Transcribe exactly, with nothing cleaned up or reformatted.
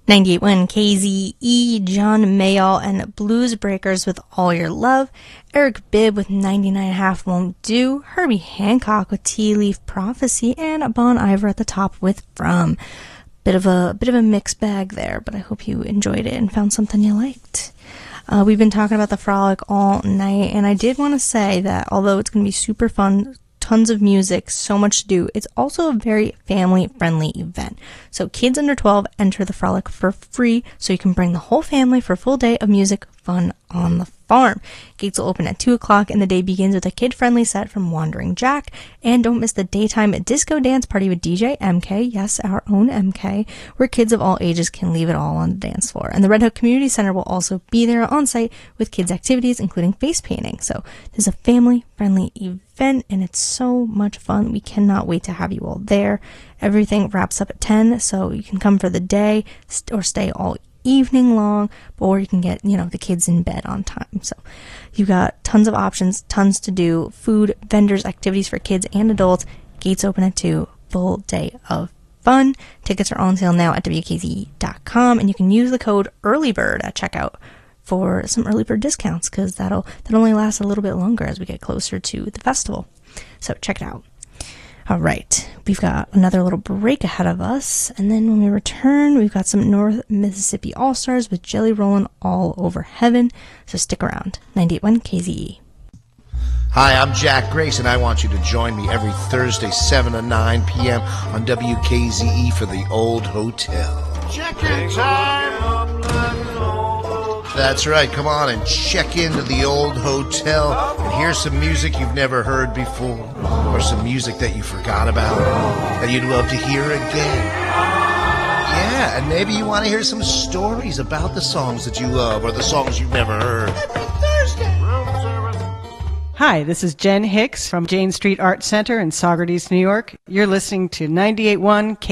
ninety-eight point one K Z E, John Mayall and Blues Breakers with All Your Love, Eric Bibb with ninety-nine and a half Won't Do, Herbie Hancock with Tea Leaf Prophecy, and Bon Iver at the top with From. Bit of a bit of a mixed bag there, but I hope you enjoyed it and found something you liked. Uh, we've been talking about the Frolic all night, and I did want to say that although it's going to be super fun, tons of music, so much to do, it's also a very family-friendly event. So kids under twelve enter the Frolic for free, so you can bring the whole family for a full day of music fun on the farm. Gates will open at two o'clock, and the day begins with a kid-friendly set from Wandering Jack. And don't miss the daytime disco dance party with D J M K, yes, our own M K, where kids of all ages can leave it all on the dance floor. And the Red Hook Community Center will also be there on site with kids' activities, including face painting. So this is a family-friendly event, and it's so much fun. We cannot wait to have you all there. Everything wraps up at ten, so you can come for the day or stay all evening long, or you can get, you know, the kids in bed on time. So you got tons of options, tons to do, food, vendors, activities for kids and adults. Gates open at two, full day of fun. Tickets are on sale now at W K Z E dot com, and you can use the code EARLYBIRD at checkout for some early bird discounts, because that'll that only last a little bit longer as we get closer to the festival. So check it out. All right, we've got another little break ahead of us, and then when we return, we've got some North Mississippi All-Stars with Jelly Rollin' All Over Heaven, so stick around. ninety-eight point one K Z E. Hi, I'm Jack Grace, and I want you to join me every Thursday, seven to nine p.m. on W K Z E for The Old Hotel. Check-in time! That's right, come on and check into The Old Hotel and hear some music you've never heard before, or some music that you forgot about that you'd love to hear again. Yeah, and maybe you want to hear some stories about the songs that you love or the songs you've never heard. Hi, this is Jen Hicks from Jane Street Art Center in Saugerties, New York. You're listening to ninety-eight point one K